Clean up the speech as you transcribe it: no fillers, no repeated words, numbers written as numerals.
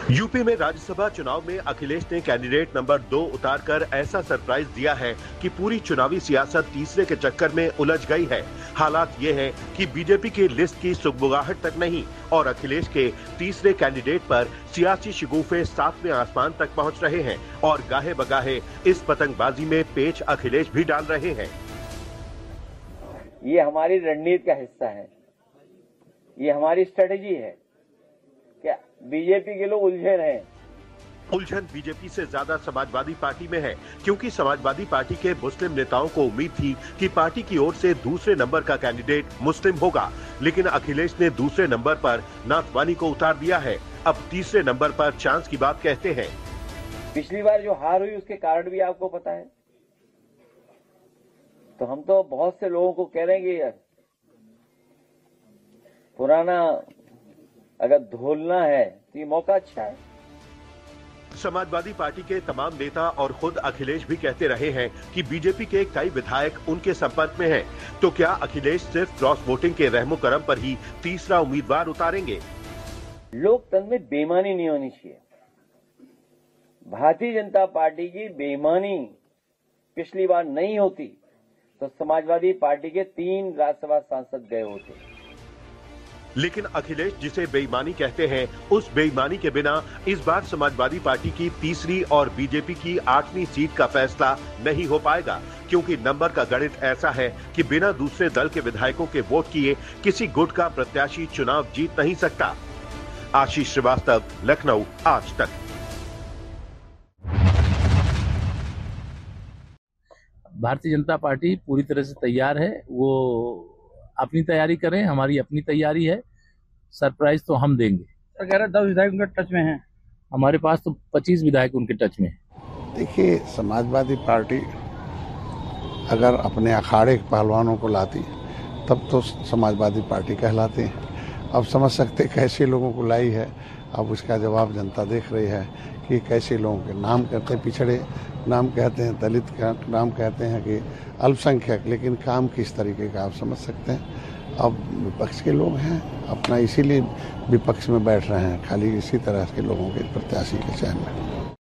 UP में राज्यसभा चुनाव में अखिलेश ने कैंडिडेट नंबर 2 उतारकर ऐसा सरप्राइज दिया है कि पूरी चुनावी सियासत तीसरे के चक्कर में उलझ गई है। हालात ये है कि बीजेपी की लिस्ट की सुगबुगाहट तक नहीं और अखिलेश के तीसरे कैंडिडेट पर सियासी शगुफे सातवें आसमान तक पहुंच रहे हैं और गाहे बगाहे इस पतंगबाजी में पेच अखिलेश भी डाल रहे हैं। ये हमारी रणनीति का हिस्सा है, ये हमारी स्ट्रेटेजी है। क्या बीजेपी के लोग उलझे रहे? उलझन बीजेपी से ज्यादा समाजवादी पार्टी में है, क्योंकि समाजवादी पार्टी के मुस्लिम नेताओं को उम्मीद थी कि पार्टी की ओर से दूसरे नंबर का कैंडिडेट मुस्लिम होगा, लेकिन अखिलेश ने दूसरे नंबर पर नाथवानी को उतार दिया है। अब तीसरे नंबर पर चांस की बात कहते हैं। पिछली बार जो हार हुई उसके कारण भी आपको पता है, तो हम तो बहुत से लोगों को कह रहे हैं कि पुराना अगर धोलना है तो ये मौका अच्छा है। समाजवादी पार्टी के तमाम नेता और खुद अखिलेश भी कहते रहे हैं कि बीजेपी के कई विधायक उनके संपर्क में हैं, तो क्या अखिलेश सिर्फ क्रॉस वोटिंग के रहमो करम पर ही तीसरा उम्मीदवार उतारेंगे? लोकतंत्र में बेईमानी नहीं होनी चाहिए। भारतीय जनता पार्टी की बेईमानी पिछली बार नहीं होती तो समाजवादी पार्टी के 3 राज्यसभा सांसद गए होते। लेकिन अखिलेश जिसे बेईमानी कहते हैं, उस बेईमानी के बिना इस बार समाजवादी पार्टी की तीसरी और बीजेपी की 8वीं सीट का फैसला नहीं हो पाएगा, क्योंकि नंबर का गणित ऐसा है कि बिना दूसरे दल के विधायकों के वोट किए किसी गुट का प्रत्याशी चुनाव जीत नहीं सकता। आशीष श्रीवास्तव, लखनऊ, आज तक। भारतीय जनता पार्टी पूरी तरह से तैयार है, वो अपनी तैयारी करें, हमारी अपनी तैयारी है। सरप्राइज तो हम देंगे। 10 विधायक उनके टच में हैं। हमारे पास तो 25 विधायक उनके टच में हैं। देखिए, समाजवादी पार्टी अगर अपने अखाड़े के पहलवानों को लाती तब तो समाजवादी पार्टी कहलाती है। अब समझ सकते कैसे लोगों को लाई है, अब उसका जवाब जनता देख रही है कि कैसे लोगों के नाम कहते हैं, पिछड़े नाम कहते हैं, दलित का नाम कहते हैं कि अल्पसंख्यक, लेकिन काम किस तरीके का आप समझ सकते हैं। अब विपक्ष के लोग हैं, अपना इसीलिए विपक्ष में बैठ रहे हैं, खाली इसी तरह के लोगों के प्रत्याशी के चयन में।